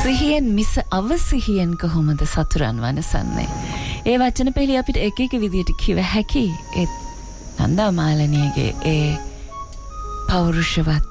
සිහියෙන් මිස අවසිහියෙන් කොහොමද සතුරන් වනසන්නේ? ඒ වචන පෙළි අපිට එක එක විදියට කිව හැකි. ඒ නන්දා මාලනියගේ ඒ පෞරුෂවත්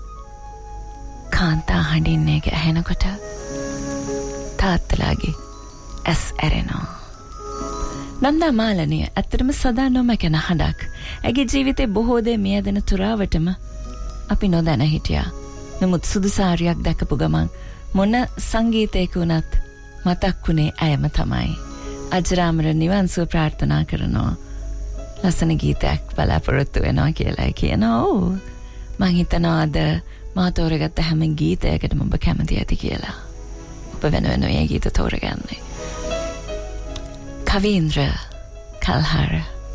කාන්තා හඬින්නේ ඇහෙනකොට තාත්තලාගේ ඇස් ඇරෙනවා. නන්දා මාලනිය ඇත්තටම සදා නොමැකෙන හඬක්. ඇගේ ජීවිතේ බොහෝ දේ මියදෙන තුරාවටම අපි නොදැන හිටියා. නමුත් සුදුසාරියක් දැකපු ගමන් මොන සංගීතයක වුණත් මතක් වුණේ ඇයම තමයි. අජරාමර නිවන් සුව ප්‍රාර්ථනා කරනවා. ලස්සන ගීතයක් බලාපොරොත්තු වෙනවා කියලා කියනවා. ඔව් මං හිතනවා අද මා තෝරගත්ත හැම ගීතයකටම ඔබ කැමති ඇති කියලා. ඔබ වෙනුවෙන් ඒ ගීත තෝරගන්නේ. කවීන්ද්‍ර කල්හර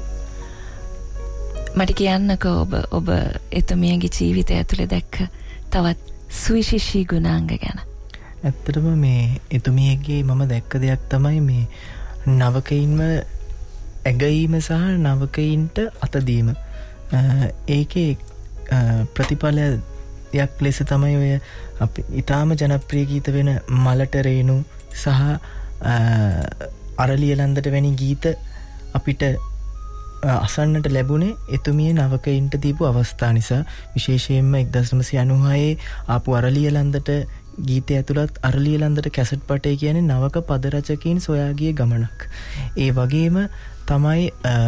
මට කියන්නකෝ ඔබ එතුමියගේ ජීවිතය ඇතුලේ දැක්ක තවත් සුවිශේෂී ගුණාංග ගැන. ඇත්තටම මේ එතුමියගේ මම දැක්ක දෙයක් තමයි මේ නවකයින්ම ඇගීම සහ නවකයින්ට අතදීම. ඒකේ ප්‍රතිඵලයක් ලෙස තමයි ඔය අපි ඊටාම ජනප්‍රිය ගීත වෙන මලට රේණු සහ අරලිය ලන්දට වැනි ගීත අපිට අසන්නට ලැබුණේ එතුමිය නවකයින්ට දීපු අවස්ථා නිසා. විශේෂයෙන්ම 1996 ආපු අරලිය ලන්දට ගීතය ඇතුළත් අරලිය ලන්දට කැසට් පටේ කියන්නේ නවක පද රචකයින් සොයා ගිය ගමනක්. ඒ වගේම තමයි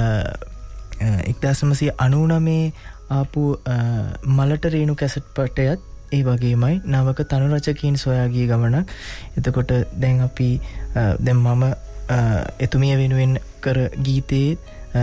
1999 ආපු මලට රේණු කැසට් පටයත් ඒ වගේමයි නවක තනු රචකයින් සොයා ගිය ගමනක්. එතකොට දැන් අපි දැන් මම එතුමිය වෙනුවෙන් කර ගීතයේ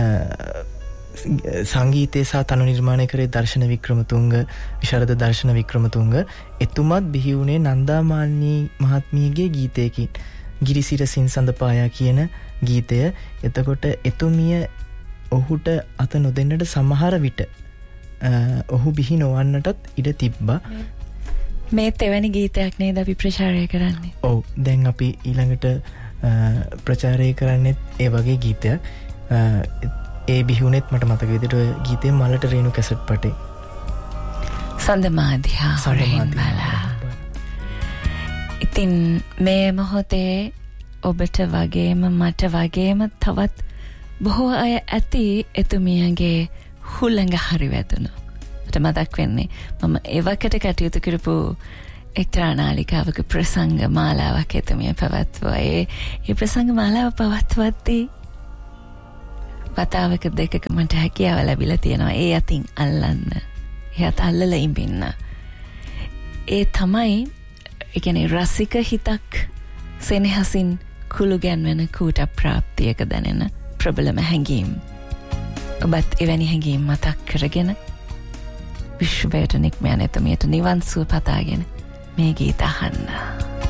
සංගීතය සහ තනු නිර්මාණය කරේ දර්ශන වික්‍රමතුංග, විශාරද දර්ශන වික්‍රමතුංග. එතුමත් බිහි වුණේ නන්දා මාලිනී මහත්මියගේ ගීතයකින්. ගිරිසිර සින්සඳ පායා කියන ගීතය. එතකොට එතුමිය ඔහුට අත නොදෙන්නට සමහර විට ඔහු බිහි නොවන්නටත් ඉඩ තිබ්බා. මේ තෙවැනි ගීතයක් නේද අපි ප්‍රචාරය කරන්නේ? ඔව් දැන් අපි ඊළඟට ප්‍රචාරය කරන්නේ ඒ වගේ ගීතයක්. ඒ බිහුනෙත් මට මතක විදිහට ඔය ගීතේ මලට රේණු කැසට් පටේ. සඳමාදියා හොරෙන් බලා. ඉතින් මේ මොහොතේ ඔබට වගේම මට වගේම තවත් බොහෝ අය ඇති එතුමියගේ හුළඟ හරි වැදුණා. මට මතක් වෙන්නේ මම එවකට කටයුතු කරපු එක්තරා නාලිකාවක ප්‍රසංග මාලාවක් එතුමිය පැවැත්වුවා. ඒ ප්‍රසංග මාලාව පවත්වද්දී වතාවක දෙකක මට හැකියාව ලැබිලා තියෙනවා ඒ අතින් අල්ලන්න. ඒ අත අල්ලලා ඉඹින්න. ඒ තමයි ඒ කියන්නේ රසික හිතක් සෙනෙහසින් කුළු ගැන්වෙන කූට ප්‍රාප්තියක දැනෙන ප්‍රබලම හැඟීම්. ඔබත් එවැනි හැඟීම් මතක් කරගෙන විශ්වයට නික්ම යන එතුමියට නිවන් සුව පතාගෙන මේ ගීත අහන්න.